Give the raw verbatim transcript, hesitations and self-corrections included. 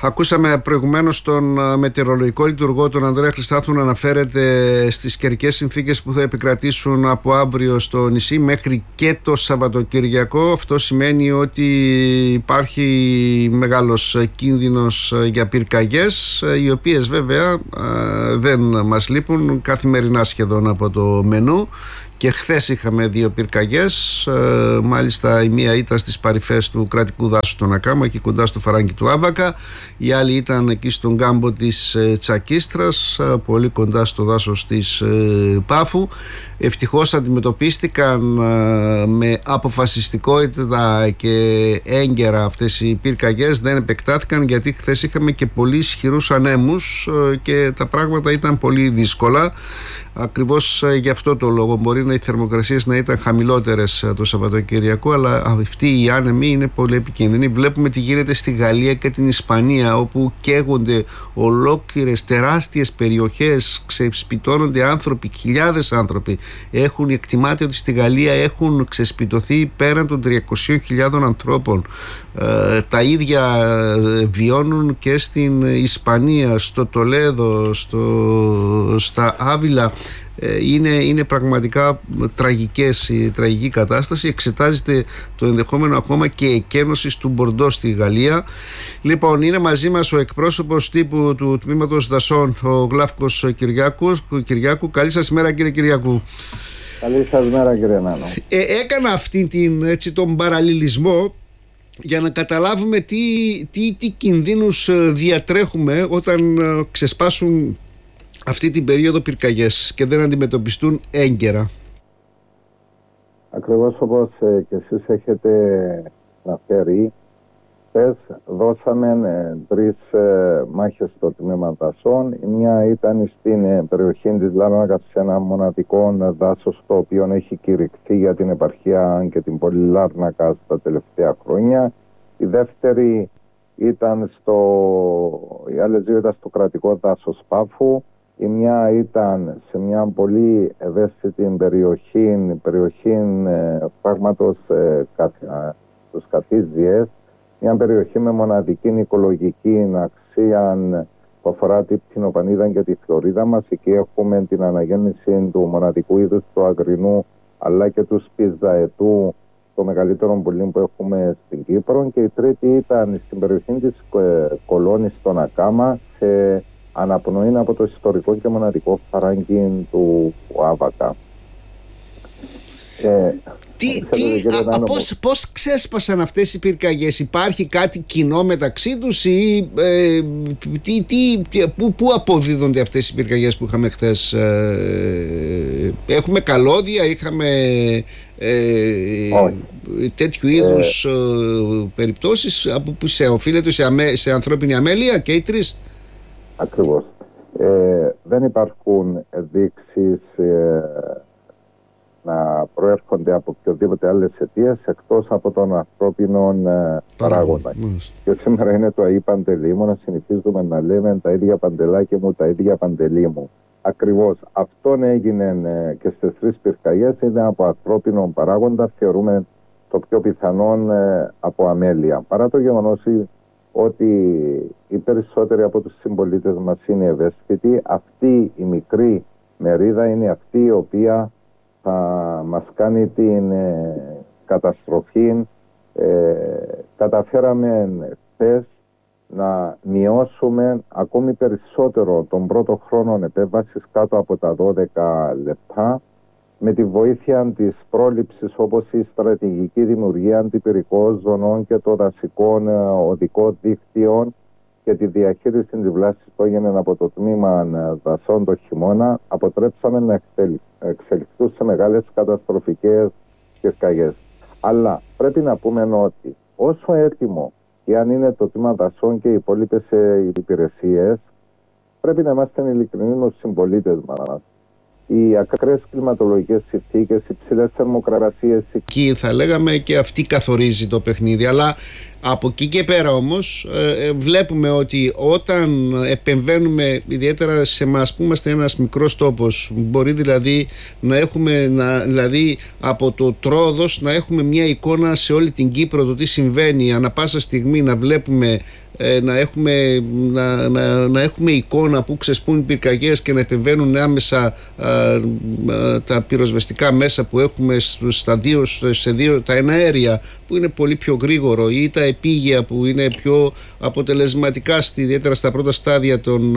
Ακούσαμε προηγουμένως τον μετεωρολογικό λειτουργό, τον Ανδρέα Χριστάθου, να αναφέρεται στις καιρικές συνθήκες που θα επικρατήσουν από αύριο στο νησί μέχρι και το Σαββατοκυριακό. Αυτό σημαίνει ότι υπάρχει μεγάλος κίνδυνος για πυρκαγιές, οι οποίες βέβαια δεν μας λείπουν καθημερινά σχεδόν από το μενού. Και χθες είχαμε δύο πυρκαγιές, ε, μάλιστα η μία ήταν στις παρυφές του κρατικού δάσους των Ακάμα, εκεί κοντά στο φαράγγι του Άβακα, η άλλη ήταν εκεί στον κάμπο της ε, Τσακίστρας, ε, πολύ κοντά στο δάσος της ε, Πάφου. Ευτυχώς αντιμετωπίστηκαν ε, με αποφασιστικότητα και έγκαιρα αυτές οι πυρκαγιές, δεν επεκτάθηκαν, γιατί χθες είχαμε και πολύ ισχυρούς ανέμους ε, και τα πράγματα ήταν πολύ δύσκολα. Ακριβώς γι' αυτό το λόγο μπορεί να οι θερμοκρασίες να ήταν χαμηλότερες το Σαββατοκυριακό, αλλά αυτοί οι άνεμοι είναι πολύ επικίνδυνοι. Βλέπουμε τι γίνεται στη Γαλλία και την Ισπανία, όπου καίγονται ολόκληρες τεράστιες περιοχές, ξεσπιτώνονται άνθρωποι, χιλιάδες άνθρωποι. Έχουν, εκτιμάται ότι στη Γαλλία έχουν ξεσπιτωθεί πέραν των τριακοσίων χιλιάδων ανθρώπων. Ε, τα ίδια βιώνουν και στην Ισπανία, στο Τολέδο, στο, στα Άβυλα. Είναι, είναι πραγματικά τραγικές, η τραγική κατάσταση. Εξετάζεται το ενδεχόμενο ακόμα και εκένωσης του Μπορντό στη Γαλλία. Λοιπόν, είναι μαζί μας ο εκπρόσωπος τύπου του Τμήματος Δασών, ο Γλάφκος Κυριάκου. Κυριάκου. Καλή σας μέρα, κύριε Κυριακού. Καλή σας μέρα, κύριε Νάνο. Ε, έκανα αυτή την, έτσι, τον παραλληλισμό για να καταλάβουμε τι, τι, τι κινδύνους διατρέχουμε όταν ξεσπάσουν αυτή την περίοδο πυρκαγιές και δεν αντιμετωπιστούν έγκαιρα. Ακριβώς όπως ε, και εσείς έχετε αναφέρει, χθες δώσαμε ε, τρεις ε, μάχες στο Τμήμα Δασών. Η μια ήταν στην ε, περιοχή της Λάρνακας, σε ένα μοναδικό δάσος το οποίο έχει κηρυχθεί για την επαρχία και την πόλη Λάρνακα τα τελευταία χρόνια. Η δεύτερη ήταν στο, οι άλλες δύο ήταν στο κρατικό δάσος Πάφου. Η μια ήταν σε μια πολύ ευαίσθητη περιοχή, περιοχή ε, φάρματος ε, καθ, τους Καθίζιες, μια περιοχή με μοναδική οικολογική αξία που αφορά την Πτηνοπανίδα και τη Φλωρίδα μας. Εκεί έχουμε την αναγέννηση του μοναδικού είδους του αγρινού αλλά και του σπιζαετού, το μεγαλύτερο πουλί που έχουμε στην Κύπρο. Και η τρίτη ήταν στην περιοχή της ε, Κολώνης στον Ακάμα, σε αναπνοή από το ιστορικό και μοναδικό φαράγγι του Άβακα. Ε, τι, τι, α, α, πώς, πώς ξέσπασαν αυτές οι πυρκαγιές? Υπάρχει κάτι κοινό μεταξύ τους ή ε, τι, τι, πού, πού αποδίδονται αυτές οι πυρκαγιές που είχαμε χθες? Ε, έχουμε καλώδια, είχαμε ε, τέτοιου είδους ε, περιπτώσεις από που σε οφείλεται σε, αμέ, σε ανθρώπινη αμέλεια και οι τρεις? Ακριβώς. Ε, δεν υπάρχουν ενδείξεις ε, να προέρχονται από οποιοδήποτε άλλες αιτίες εκτός από τον ανθρώπινο ε, παράγοντα. Και σήμερα είναι το ΑΕ Παντελή μου, να συνηθίζουμε να λέμε τα ίδια παντελάκια μου, τα ίδια παντελή μου. Ακριβώς αυτόν έγινε ε, και στις τρεις πυρκαγιές, είναι από ανθρώπινο παράγοντα, θεωρούμε το πιο πιθανόν ε, από αμέλεια. Παρά το γεγονός ότι οι περισσότεροι από τους συμπολίτες μας είναι ευαίσθητοι, αυτή η μικρή μερίδα είναι αυτή η οποία θα μας κάνει την ε, καταστροφή. Ε, καταφέραμε χθες να μειώσουμε ακόμη περισσότερο τον πρώτο χρόνο επέμβασης κάτω από τα δώδεκα λεπτά, με τη βοήθεια της πρόληψης, όπως η στρατηγική δημιουργία αντιπυρικών ζωνών και των δασικών οδικών δίκτυων και τη διαχείριση της βλάστης που έγινε από το Τμήμα Δασών το χειμώνα, αποτρέψαμε να εξελιχθούν σε μεγάλες καταστροφικές πυρκαγιές. Αλλά πρέπει να πούμε ότι όσο έτοιμο και αν είναι το Τμήμα Δασών και οι υπόλοιπες υπηρεσίες, πρέπει να είμαστε ειλικρινείς με τους συμπολίτες μας. Οι ακραίες κλιματολογικές συνθήκες, οι ψηλές θερμοκρασίες. Εκεί θα λέγαμε και αυτή καθορίζει το παιχνίδι. Αλλά από εκεί και πέρα όμως ε, βλέπουμε ότι όταν επεμβαίνουμε, ιδιαίτερα σε εμάς που είμαστε ένας μικρός τόπος, μπορεί δηλαδή να έχουμε, να, δηλαδή από το Τρόδος να έχουμε μια εικόνα σε όλη την Κύπρο, το τι συμβαίνει, ανά πάσα στιγμή να βλέπουμε ε, να, έχουμε, να, να, να έχουμε εικόνα που ξεσπούν οι πυρκαγιές και να επεμβαίνουν άμεσα α, α, τα πυροσβεστικά μέσα που έχουμε στα δύο, σε δύο, τα εναέρια που είναι πολύ πιο γρήγορο, ή τα επίγεια που είναι πιο αποτελεσματικά, ιδιαίτερα στα πρώτα στάδια των